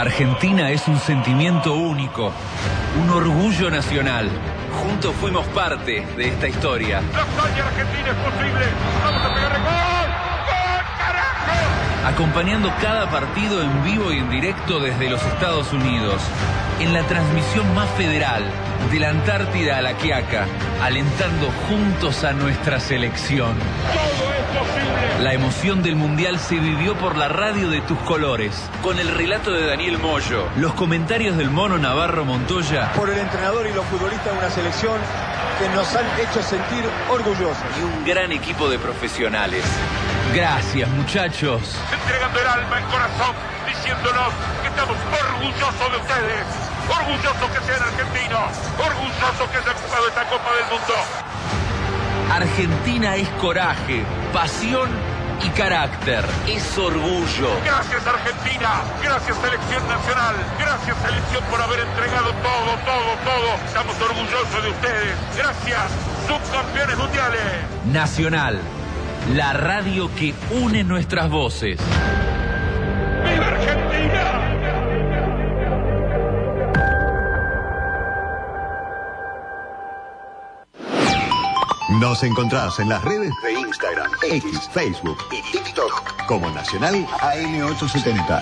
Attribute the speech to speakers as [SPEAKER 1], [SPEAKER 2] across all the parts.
[SPEAKER 1] Argentina es un sentimiento único, un orgullo nacional. Juntos fuimos parte de esta historia.
[SPEAKER 2] ¡La hazaña argentina es posible! ¡Vamos a pegarle gol! ¡Gol, carajo!
[SPEAKER 1] Acompañando cada partido en vivo y en directo desde los Estados Unidos. En la transmisión más federal, de la Antártida a la Quiaca, alentando juntos a nuestra selección.
[SPEAKER 2] ¡Todo es posible!
[SPEAKER 1] La emoción del Mundial se vivió por la radio de tus colores, con el relato de Daniel Moyo, los comentarios del Mono Navarro Montoya,
[SPEAKER 3] por el entrenador y los futbolistas de una selección que nos han hecho sentir orgullosos.
[SPEAKER 1] Y un gran equipo de profesionales. Gracias, muchachos.
[SPEAKER 2] Entregando el alma, el corazón, diciéndonos que estamos orgullosos de ustedes. Orgullosos que sean argentinos. Orgullosos que hayan jugado esta Copa del Mundo.
[SPEAKER 1] Argentina es coraje, pasión y carácter. Es orgullo.
[SPEAKER 2] Gracias, Argentina. Gracias, Selección Nacional. Gracias, Selección, por haber entregado todo. Estamos orgullosos de ustedes. Gracias, subcampeones mundiales.
[SPEAKER 1] Nacional, la radio que une nuestras voces.
[SPEAKER 2] ¡Viva Argentina!
[SPEAKER 4] Nos encontrás en las redes de Instagram, X, Facebook y TikTok como Nacional AM870.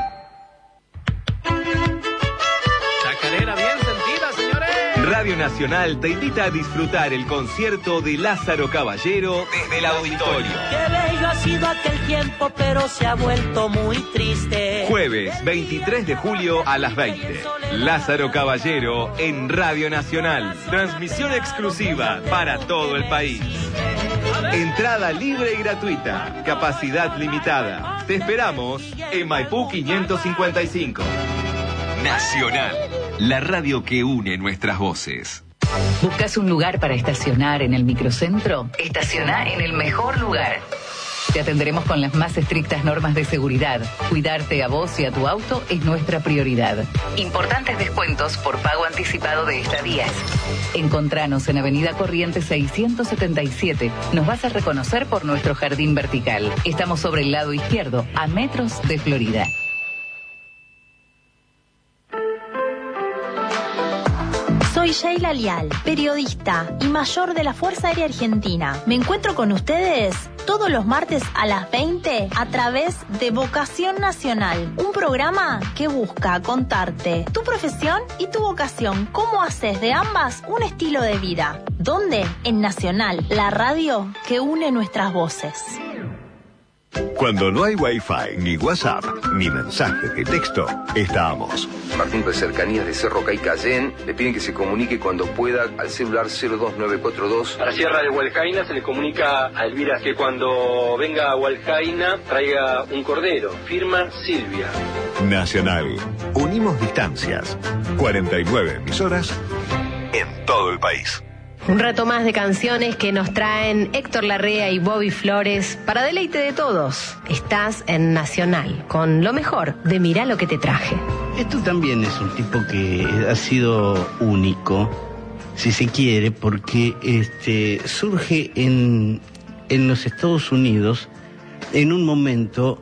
[SPEAKER 5] Chacarera bien sentida, señores. Radio Nacional te invita a disfrutar el concierto de Lázaro Caballero desde el auditorio.
[SPEAKER 6] Qué bello ha sido aquel tiempo, pero se ha vuelto muy triste.
[SPEAKER 5] Jueves 23 de julio a las 20. Lázaro Caballero en Radio Nacional. Transmisión exclusiva para todo el país. Entrada libre y gratuita. Capacidad limitada. Te esperamos en Maipú 555. Nacional, la radio que une nuestras voces.
[SPEAKER 7] ¿Buscas un lugar para estacionar en el microcentro? Estaciona en el mejor lugar. Te atenderemos con las más estrictas normas de seguridad. Cuidarte a vos y a tu auto es nuestra prioridad. Importantes descuentos por pago anticipado de estadías. Encontranos en Avenida Corrientes 677. Nos vas a reconocer por nuestro jardín vertical. Estamos sobre el lado izquierdo, a metros de Florida.
[SPEAKER 8] Soy Sheila Lial, periodista y mayor de la Fuerza Aérea Argentina. Me encuentro con ustedes todos los martes a las 20 a través de Vocación Nacional, un programa que busca contarte tu profesión y tu vocación, cómo haces de ambas un estilo de vida. ¿Dónde? En Nacional, la radio que une nuestras voces.
[SPEAKER 4] Cuando no hay Wi-Fi, ni WhatsApp, ni mensajes de texto, estamos.
[SPEAKER 9] Martín de Cercanías de Cerro Caicayén le piden que se comunique cuando pueda al celular 02942.
[SPEAKER 10] A la Sierra de Hualcaina se le comunica a Elvira que cuando venga a Hualcaina traiga un cordero. Firma Silvia.
[SPEAKER 4] Nacional. Unimos distancias. 49 emisoras en todo el país.
[SPEAKER 11] Un rato más de canciones que nos traen Héctor Larrea y Bobby Flores para deleite de todos. Estás en Nacional, con lo mejor de Mirá lo que te traje.
[SPEAKER 12] Esto también es un tipo que ha sido único, si se quiere, porque surge en los Estados Unidos en un momento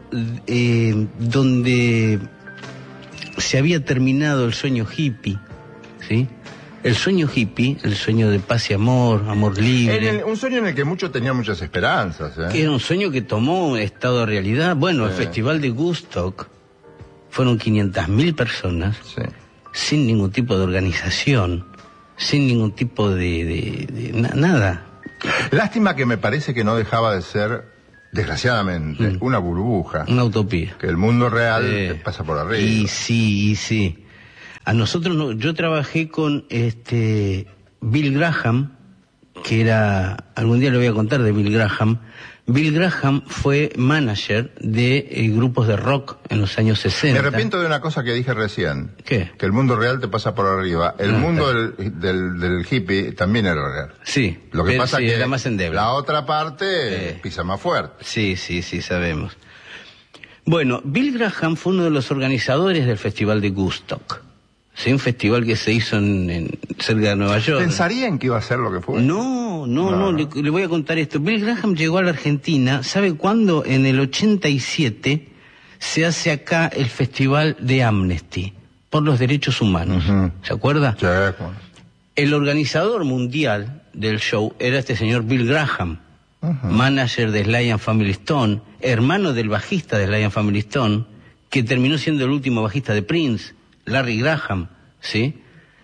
[SPEAKER 12] donde se había terminado el sueño hippie, ¿sí? El sueño hippie, el sueño de paz y amor, amor libre.
[SPEAKER 13] Un sueño en el que muchos tenían muchas esperanzas.
[SPEAKER 12] Era un sueño que tomó estado de realidad. Bueno, el Festival de Woodstock fueron 500.000 personas, sin ningún tipo de organización, sin ningún tipo de nada.
[SPEAKER 13] Lástima que me parece que no dejaba de ser, desgraciadamente, una burbuja.
[SPEAKER 12] Una utopía.
[SPEAKER 13] Que el mundo real pasa por arriba.
[SPEAKER 12] Y sí. A nosotros no, yo trabajé con Bill Graham, que era, algún día le voy a contar de Bill Graham. Bill Graham fue manager de grupos de rock en los años 60.
[SPEAKER 13] Me arrepiento de una cosa que dije recién.
[SPEAKER 12] ¿Qué?
[SPEAKER 13] Que el mundo real te pasa por arriba. El mundo del hippie también era real.
[SPEAKER 12] Sí.
[SPEAKER 13] Lo que pasa que
[SPEAKER 12] era más endeble.
[SPEAKER 13] La otra parte pisa más fuerte.
[SPEAKER 12] Sí, sabemos. Bueno, Bill Graham fue uno de los organizadores del Festival de Woodstock. Sí, un festival que se hizo cerca de Nueva York.
[SPEAKER 13] ¿Pensarían que iba a ser lo que fue?
[SPEAKER 12] No, le voy a contar esto. Bill Graham llegó a la Argentina, ¿sabe cuándo? En el 87, se hace acá el Festival de Amnesty por los Derechos Humanos. ¿Se acuerda?
[SPEAKER 13] Sí,
[SPEAKER 12] El organizador mundial del show era este señor Bill Graham, manager de Sly and Family Stone, hermano del bajista de Sly and Family Stone, que terminó siendo el último bajista de Prince, Larry Graham, ¿sí?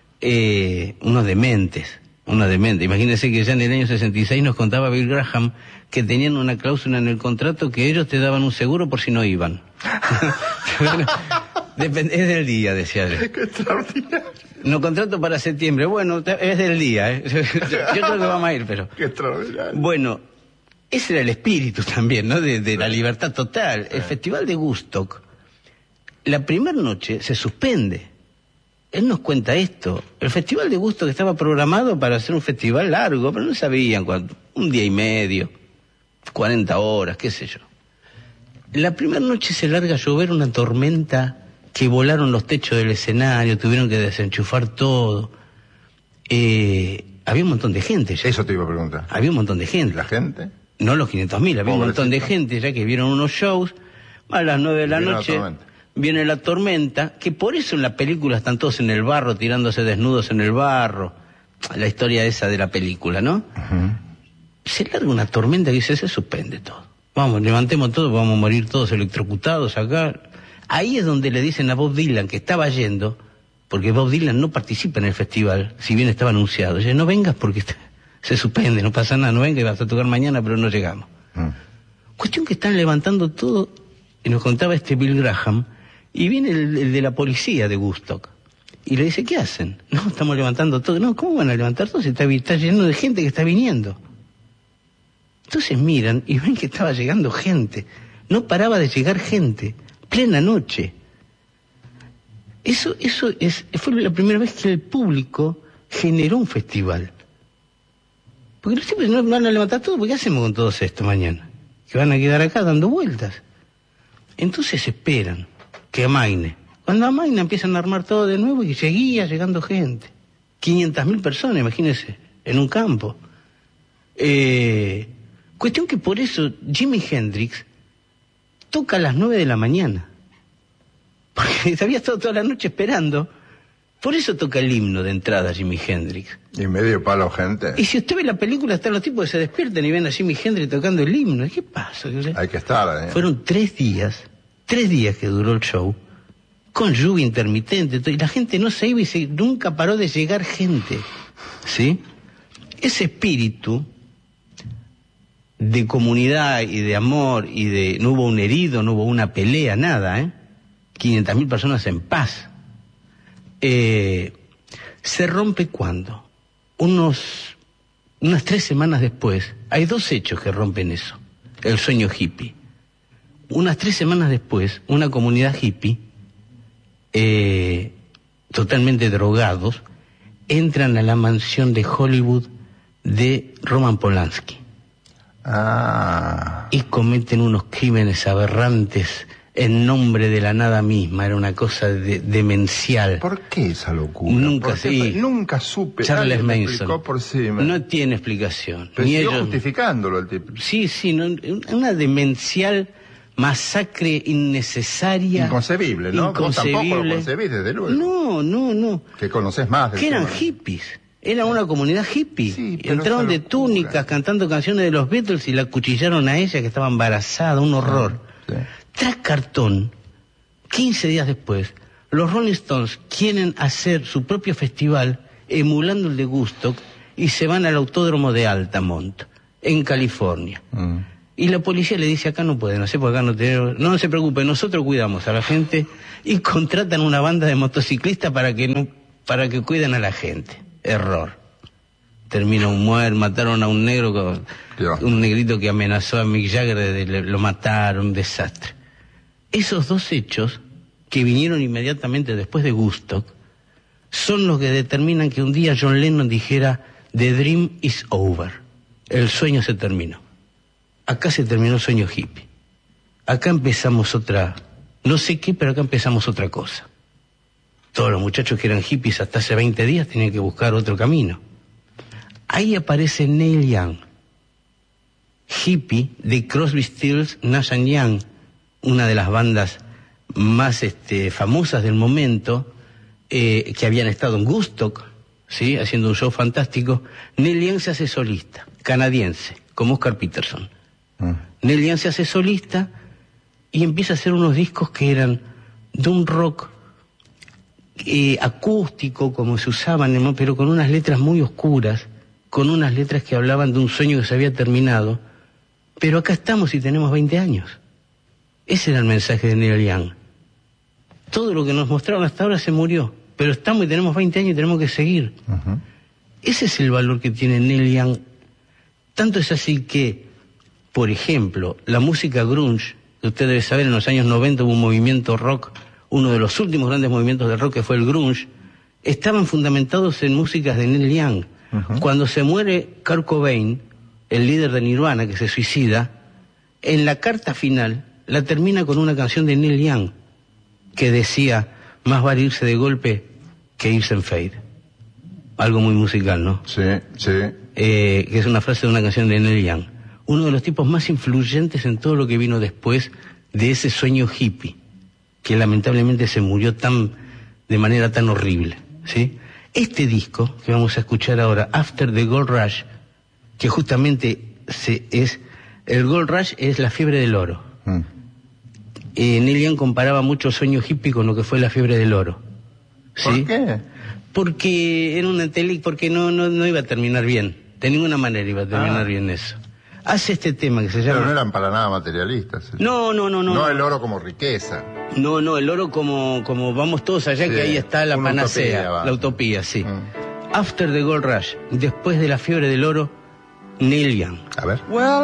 [SPEAKER 12] Unos dementes. Imagínense que ya en el año 66 nos contaba Bill Graham que tenían una cláusula en el contrato que ellos te daban un seguro por si no iban. Bueno, es del día, decía él.
[SPEAKER 13] Qué extraordinario.
[SPEAKER 12] No contrato para septiembre. Bueno, es del día, ¿eh? Yo creo que vamos a ir, pero...
[SPEAKER 13] Qué extraordinario.
[SPEAKER 12] Bueno, ese era el espíritu también, ¿no? De la libertad total. El Festival de Woodstock, la primera noche se suspende. Él nos cuenta esto. El Festival de Woodstock estaba programado para hacer un festival largo, pero no sabían cuánto. Un día y medio, 40 horas, qué sé yo. La primera noche se larga a llover una tormenta que volaron los techos del escenario, tuvieron que desenchufar todo. Había un montón de gente ya.
[SPEAKER 13] Eso te iba a preguntar.
[SPEAKER 12] Había un montón de gente.
[SPEAKER 13] ¿La gente?
[SPEAKER 12] No los 500.000, había un montón de gente ya que vieron unos shows. A las 9 de la noche viene la tormenta, que por eso en la película están todos en el barro, tirándose desnudos en el barro. La historia esa de la película, ¿no? Se larga una tormenta que dice, se suspende todo. Vamos, levantemos todo, vamos a morir todos electrocutados acá. Ahí es donde le dicen a Bob Dylan que estaba yendo, porque Bob Dylan no participa en el festival, si bien estaba anunciado. Dice, no vengas porque se suspende, no pasa nada, no vengas, vas a tocar mañana, pero no llegamos. Cuestión que están levantando todo, y nos contaba Bill Graham, y viene el de la policía de Woodstock, y le dice, ¿qué hacen? No, estamos levantando todo. No, ¿cómo van a levantar todo si está lleno de gente que está viniendo? Entonces miran y ven que estaba llegando gente. No paraba de llegar gente. Plena noche. Eso fue la primera vez que el público generó un festival. Porque los tipos no van a levantar todo, ¿qué hacemos con todos esto mañana? Que van a quedar acá dando vueltas. Entonces esperan que amaine. Cuando amaina empiezan a armar todo de nuevo y seguía llegando gente. 500.000 personas, imagínense, en un campo. Cuestión que por eso Jimi Hendrix toca a las 9 de la mañana. Porque había estado toda la noche esperando. Por eso toca el himno de entrada Jimi Hendrix.
[SPEAKER 13] Y medio palo gente.
[SPEAKER 12] Y si usted ve la película, están los tipos que se despiertan y ven a Jimi Hendrix tocando el himno. ¿Qué pasa?
[SPEAKER 13] Hay que estar, ¿eh?
[SPEAKER 12] Fueron 3 días que duró el show, con lluvia intermitente, y la gente no se iba y nunca paró de llegar gente. ¿Sí? Ese espíritu de comunidad y de amor y no hubo un herido, no hubo una pelea, nada, 500.000 personas en paz. Se rompe cuando unas 3 semanas después, hay 2 hechos que rompen eso, el sueño hippie. Unas 3 semanas después, una comunidad hippie, totalmente drogados, entran a la mansión de Hollywood de Roman Polanski. Y cometen unos crímenes aberrantes en nombre de la nada misma. Era una cosa demencial.
[SPEAKER 13] ¿Por qué esa locura? Nunca supe.
[SPEAKER 12] Charles Manson.
[SPEAKER 13] Por sí,
[SPEAKER 12] no tiene explicación.
[SPEAKER 13] Pero siguió justificándolo el tipo.
[SPEAKER 12] Sí, una demencial masacre innecesaria.
[SPEAKER 13] Inconcebible, ¿no? Vos tampoco lo concebís, desde luego.
[SPEAKER 12] No.
[SPEAKER 13] Que conocés más.
[SPEAKER 12] Que eran hippies. Era una comunidad hippie. Sí, entraron de túnicas cantando canciones de los Beatles y la acuchillaron a ella que estaba embarazada, un horror. Sí. Tras cartón, 15 días después, los Rolling Stones quieren hacer su propio festival emulando el de Woodstock y se van al autódromo de Altamont, en California. Y la policía le dice, acá no pueden hacer porque acá no tenemos... No se preocupe, nosotros cuidamos a la gente, y contratan una banda de motociclistas para que cuiden a la gente. Error. Terminó mataron a un negro, un negrito que amenazó a Mick Jagger, lo mataron, un desastre. Esos 2 hechos, que vinieron inmediatamente después de Woodstock, son los que determinan que un día John Lennon dijera, "The dream is over", el sueño se terminó. Acá se terminó el sueño hippie. Acá empezamos no sé qué, pero acá empezamos otra cosa. Todos los muchachos que eran hippies hasta hace 20 días tenían que buscar otro camino. Ahí aparece Neil Young, hippie de Crosby, Stills, Nash & Young, una de las bandas más famosas del momento, que habían estado en Woodstock, ¿sí? Haciendo un show fantástico. Neil Young se hace solista, canadiense, como Oscar Peterson. Neil Young se hace solista y empieza a hacer unos discos que eran de un rock acústico, como se usaban, ¿no? Pero con unas letras muy oscuras, con unas letras que hablaban de un sueño que se había terminado. Pero acá estamos y tenemos 20 años. Ese era el mensaje de Neil Young. Todo lo que nos mostraron hasta ahora se murió, pero estamos y tenemos 20 años y tenemos que seguir. Ese es el valor que tiene Neil Young. Tanto es así que, por ejemplo, la música grunge, que usted debe saber, en los años 90 hubo un movimiento rock, uno de los últimos grandes movimientos de rock que fue el grunge, estaban fundamentados en músicas de Neil Young. Cuando se muere Kurt Cobain, el líder de Nirvana, que se suicida, en la carta final la termina con una canción de Neil Young que decía: más vale irse de golpe que irse en fade. Algo muy musical, ¿no?
[SPEAKER 13] Sí, sí.
[SPEAKER 12] Que es una frase de una canción de Neil Young. Uno de los tipos más influyentes en todo lo que vino después de ese sueño hippie, que lamentablemente se murió de manera tan horrible, ¿sí? Este disco que vamos a escuchar ahora, After the Gold Rush, que justamente el Gold Rush es la fiebre del oro. Neil Young comparaba mucho el sueño hippie con lo que fue la fiebre del oro. ¿Sí?
[SPEAKER 13] ¿Por qué?
[SPEAKER 12] Porque era una porque no iba a terminar bien. De ninguna manera iba a terminar bien eso. Hace este tema que se llama...
[SPEAKER 13] Pero no eran para nada materialistas.
[SPEAKER 12] No.
[SPEAKER 13] No el oro como riqueza.
[SPEAKER 12] No, el oro como vamos todos allá, sí, que ahí está la panacea, utopía, la utopía, sí. After the Gold Rush, después de la fiebre del oro, Neil Young.
[SPEAKER 13] A ver.